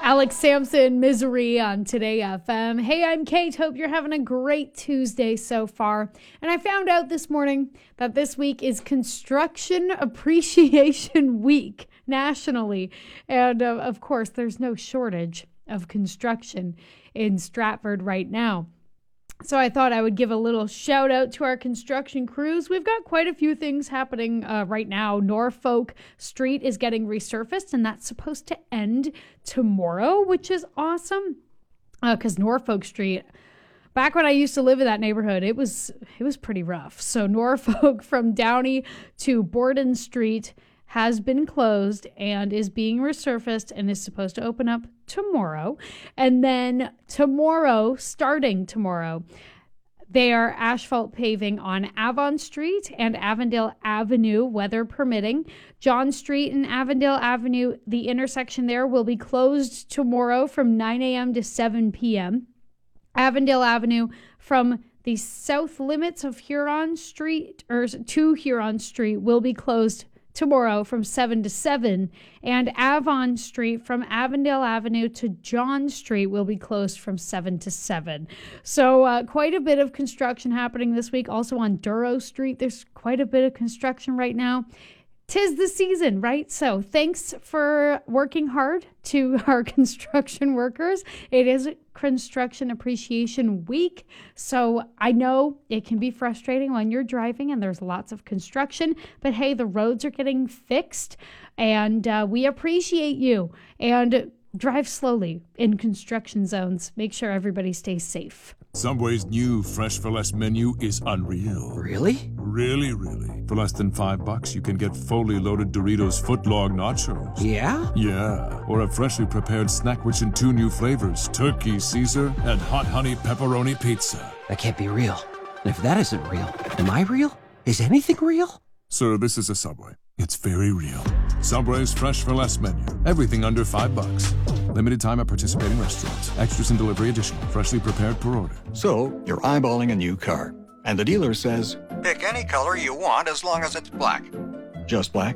Alex Sampson, Misery on Today FM. Hey, I'm Kate. Hope you're having a great Tuesday so far. And I found out this morning that this week is Construction Appreciation Week nationally. And of course, there's no shortage of construction in Stratford right now. So I thought I would give a little shout out to our construction crews. We've got quite a few things happening right now. Norfolk Street is getting resurfaced, and that's supposed to end tomorrow, which is awesome. Because Norfolk Street, back when I used to live in that neighborhood, it was pretty rough. So Norfolk from Downey to Borden Street has been closed and is being resurfaced and is supposed to open up tomorrow. And then starting tomorrow, they are asphalt paving on Avon Street and Avondale Avenue, weather permitting. John Street and Avondale Avenue, the intersection there will be closed tomorrow from 9 a.m. to 7 p.m. Avondale Avenue from the south limits of Huron Street to Huron Street will be closed tomorrow from 7 to 7, and Avon Street from Avondale Avenue to John Street will be closed from 7 to 7. So quite a bit of construction happening this week. Also on Duro Street, there's quite a bit of construction right now. 'Tis the season, right? So thanks for working hard to our construction workers. It is Construction Appreciation Week, so I know it can be frustrating when you're driving and there's lots of construction, but hey, the roads are getting fixed, and we appreciate you. And drive slowly in construction zones. Make sure everybody stays safe. Subway's new Fresh for Less menu is unreal. Really? Really. For less than $5, you can get fully loaded Doritos footlong nachos. Yeah? Yeah. Or a freshly prepared snack rich in 2 new flavors, Turkey Caesar and Hot Honey Pepperoni Pizza. That can't be real. And if that isn't real, am I real? Is anything real? Sir, this is a Subway. It's very real. Subway's Fresh for Less menu. Everything under $5. Limited time at participating restaurants. Extras and delivery additional. Freshly prepared per order. So, you're eyeballing a new car, and the dealer says, pick any color you want as long as it's black. just black?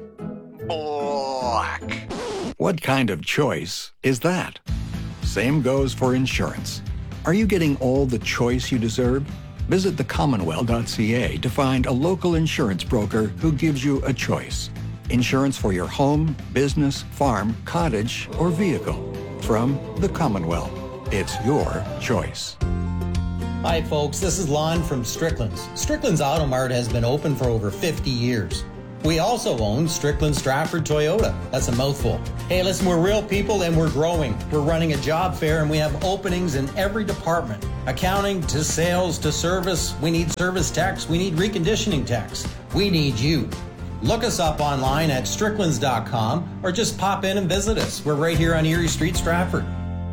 Black. What kind of choice is that? Same goes for insurance. Are you getting all the choice you deserve? Visit thecommonwealth.ca to find a local insurance broker who gives you a choice. Insurance for your home, business, farm, cottage, or vehicle. From the Commonwealth. It's your choice. Hi folks, this is Lon from Strickland's. Strickland's Auto Mart has been open for over 50 years. We also own Strickland Stratford Toyota. That's a mouthful. Hey, listen, we're real people and we're growing. We're running a job fair and we have openings in every department. Accounting to sales to service. We need service techs. We need reconditioning techs. We need you. Look us up online at stricklands.com or just pop in and visit us. We're right here on Erie Street, Stratford.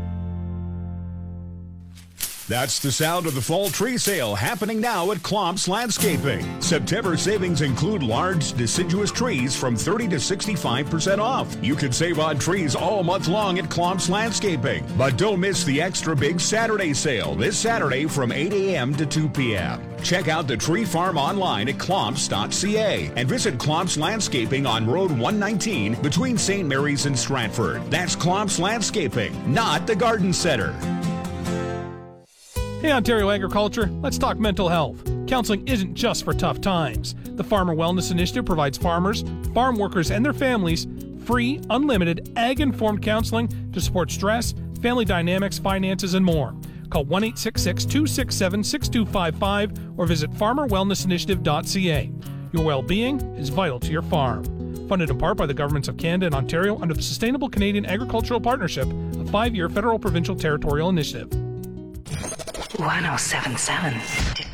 That's the sound of the fall tree sale happening now at Clomps Landscaping. September savings include large deciduous trees from 30 to 65% off. You can save on trees all month long at Clomps Landscaping. But don't miss the extra big Saturday sale this Saturday from 8 a.m. to 2 p.m. Check out the tree farm online at clomps.ca and visit Clomps Landscaping on Road 119 between St. Mary's and Stratford. That's Clomps Landscaping, not the Garden Center. Hey Ontario Agriculture, let's talk mental health. Counseling isn't just for tough times. The Farmer Wellness Initiative provides farmers, farm workers, and their families free, unlimited, ag-informed counseling to support stress, family dynamics, finances, and more. Call 1-866-267-6255 or visit farmerwellnessinitiative.ca. Your well-being is vital to your farm. Funded in part by the governments of Canada and Ontario under the Sustainable Canadian Agricultural Partnership, a 5-year federal provincial territorial initiative. 1077